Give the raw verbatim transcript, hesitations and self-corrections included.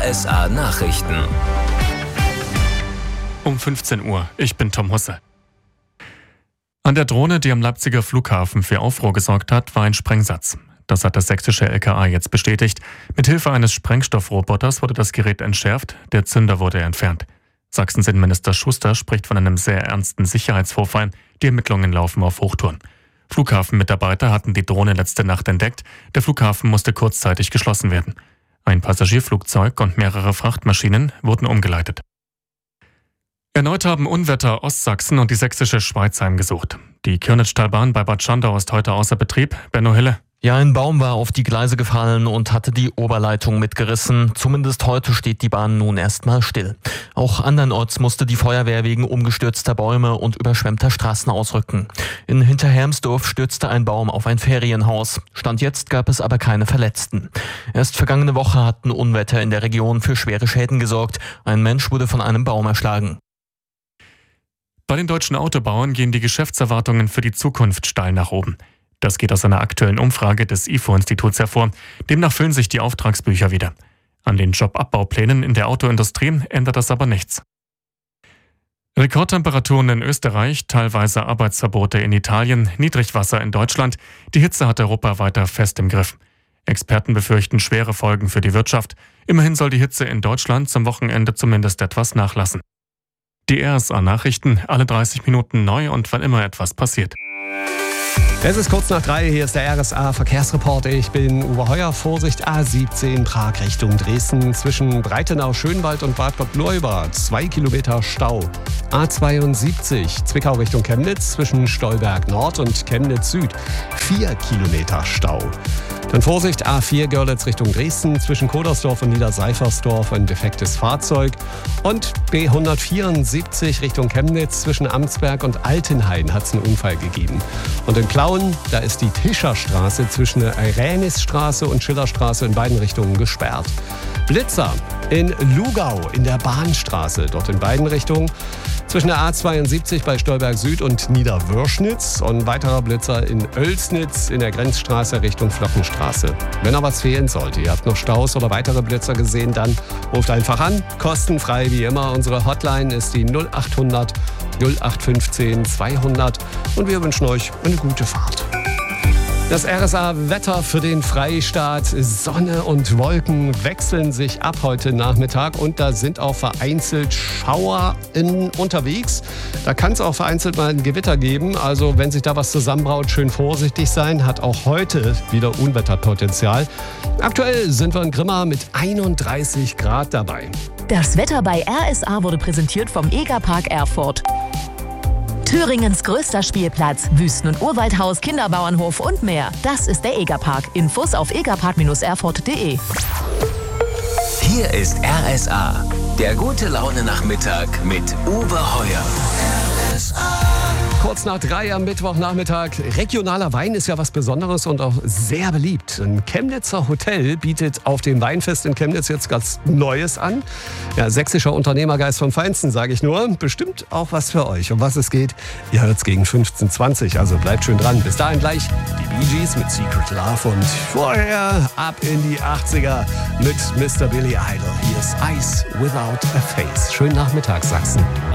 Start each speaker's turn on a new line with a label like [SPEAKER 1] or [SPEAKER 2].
[SPEAKER 1] R S A Nachrichten.
[SPEAKER 2] Um fünfzehn Uhr, ich bin Tom Husse. An der Drohne, die am Leipziger Flughafen für Aufruhr gesorgt hat, war ein Sprengsatz. Das hat das sächsische L K A jetzt bestätigt. Mithilfe eines Sprengstoffroboters wurde das Gerät entschärft, der Zünder wurde entfernt. Sachsens Innenminister Schuster spricht von einem sehr ernsten Sicherheitsvorfall. Die Ermittlungen laufen auf Hochtouren. Flughafenmitarbeiter hatten die Drohne letzte Nacht entdeckt. Der Flughafen musste kurzzeitig geschlossen werden. Ein Passagierflugzeug und mehrere Frachtmaschinen wurden umgeleitet. Erneut haben Unwetter Ostsachsen und die sächsische Schweiz heimgesucht. Die Kirnitztalbahn bei Bad Schandau ist heute außer Betrieb. Benno Hille.
[SPEAKER 3] Ja, ein Baum war auf die Gleise gefallen und hatte die Oberleitung mitgerissen. Zumindest heute steht die Bahn nun erstmal still. Auch andernorts musste die Feuerwehr wegen umgestürzter Bäume und überschwemmter Straßen ausrücken. In Hinterhermsdorf stürzte ein Baum auf ein Ferienhaus. Stand jetzt gab es aber keine Verletzten. Erst vergangene Woche hatten Unwetter in der Region für schwere Schäden gesorgt. Ein Mensch wurde von einem Baum erschlagen.
[SPEAKER 2] Bei den deutschen Autobauern gehen die Geschäftserwartungen für die Zukunft steil nach oben. Das geht aus einer aktuellen Umfrage des I F O-Instituts hervor. Demnach füllen sich die Auftragsbücher wieder. An den Jobabbauplänen in der Autoindustrie ändert das aber nichts. Rekordtemperaturen in Österreich, teilweise Arbeitsverbote in Italien, Niedrigwasser in Deutschland. Die Hitze hat Europa weiter fest im Griff. Experten befürchten schwere Folgen für die Wirtschaft. Immerhin soll die Hitze in Deutschland zum Wochenende zumindest etwas nachlassen. Die R S A-Nachrichten, alle dreißig Minuten neu und wann immer etwas passiert.
[SPEAKER 4] Es ist kurz nach drei, hier ist der R S A-Verkehrsreport. Ich bin Uwe Heuer. Vorsicht, A siebzehn Prag Richtung Dresden. Zwischen Breitenau-Schönwald und Bad Gott-Leubad zwei Kilometer Stau. A zweiundsiebzig Zwickau Richtung Chemnitz zwischen Stolberg Nord und Chemnitz Süd vier Kilometer Stau. Dann Vorsicht, A vier Görlitz Richtung Dresden zwischen Kodersdorf und Niederseifersdorf ein defektes Fahrzeug. Und B hundertvierundsiebzig Richtung Chemnitz zwischen Amtsberg und Altenhain hat es einen Unfall gegeben. Und in Plauen, da ist die Tischerstraße zwischen der Ränisstraße und Schillerstraße in beiden Richtungen gesperrt. Blitzer in Lugau in der Bahnstraße, dort in beiden Richtungen. Zwischen der A zweiundsiebzig bei Stolberg Süd und Niederwürschnitz und ein weiterer Blitzer in Oelsnitz in der Grenzstraße Richtung Flockenstraße. Wenn noch was fehlen sollte, ihr habt noch Staus oder weitere Blitzer gesehen, dann ruft einfach an, kostenfrei wie immer. Unsere Hotline ist die null acht hundert null acht fünfzehn zweihundert und wir wünschen euch eine gute Fahrt. Das R S A-Wetter für den Freistaat. Sonne und Wolken wechseln sich ab heute Nachmittag und da sind auch vereinzelt Schauer in, unterwegs. Da kann es auch vereinzelt mal ein Gewitter geben. Also wenn sich da was zusammenbraut, schön vorsichtig sein. Hat auch heute wieder Unwetterpotenzial. Aktuell sind wir in Grimma mit einunddreißig Grad dabei.
[SPEAKER 5] Das Wetter bei R S A wurde präsentiert vom Egerpark Erfurt. Thüringens größter Spielplatz, Wüsten- und Urwaldhaus, Kinderbauernhof und mehr. Das ist der Egerpark. Infos auf egerpark erfurt punkt de.
[SPEAKER 1] Hier ist R S A, der gute Laune-Nachmittag mit Uwe Heuer. R S A.
[SPEAKER 4] Kurz nach drei am Mittwochnachmittag. Regionaler Wein ist ja was Besonderes und auch sehr beliebt. Ein Chemnitzer Hotel bietet auf dem Weinfest in Chemnitz jetzt ganz Neues an. Ja, sächsischer Unternehmergeist vom Feinsten, sage ich nur. Bestimmt auch was für euch. Um was es geht, ihr hört es gegen fünfzehn Uhr zwanzig. Also bleibt schön dran. Bis dahin gleich die Bee Gees mit Secret Love und vorher ab in die achtziger mit Mister Billy Idol. Hier ist Ice Without a Face. Schönen Nachmittag, Sachsen.